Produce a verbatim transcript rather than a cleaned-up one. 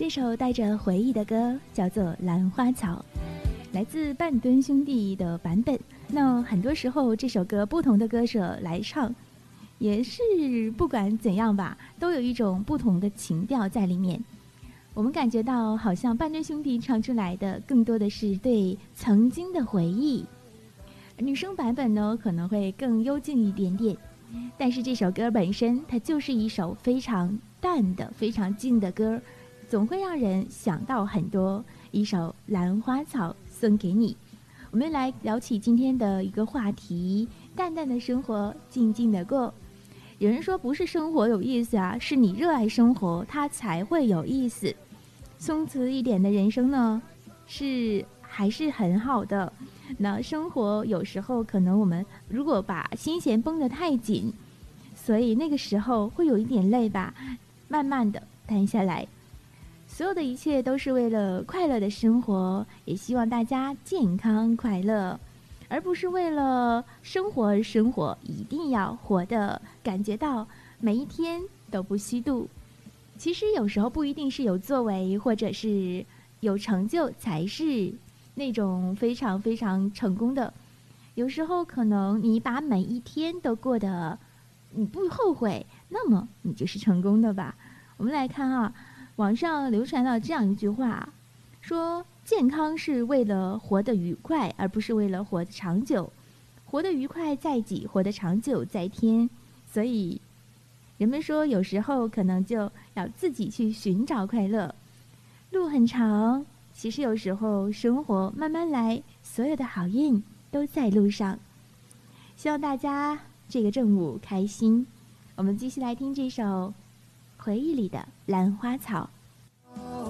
这首带着回忆的歌叫做《兰花草》，来自半吨兄弟的版本。那很多时候这首歌不同的歌手来唱，也是不管怎样吧，都有一种不同的情调在里面。我们感觉到好像半吨兄弟唱出来的更多的是对曾经的回忆，女生版本呢可能会更幽静一点点。但是这首歌本身它就是一首非常淡的非常静的歌，总会让人想到很多。一首兰花草送给你。我们来聊起今天的一个话题，淡淡的生活静静的过。有人说不是生活有意思啊，是你热爱生活它才会有意思。松弛一点的人生呢是还是很好的。那生活有时候可能我们如果把心弦绷得太紧，所以那个时候会有一点累吧，慢慢的淡下来。所有的一切都是为了快乐的生活，也希望大家健康快乐，而不是为了生活而生活，一定要活得感觉到每一天都不虚度。其实有时候不一定是有作为或者是有成就才是那种非常非常成功的，有时候可能你把每一天都过得你不后悔，那么你就是成功的吧。我们来看啊，网上流传到这样一句话，说健康是为了活得愉快，而不是为了活得长久。活得愉快在己，活得长久在天。所以人们说有时候可能就要自己去寻找快乐。路很长，其实有时候生活慢慢来，所有的好运都在路上。希望大家这个正午开心。我们继续来听这首回忆里的兰花草。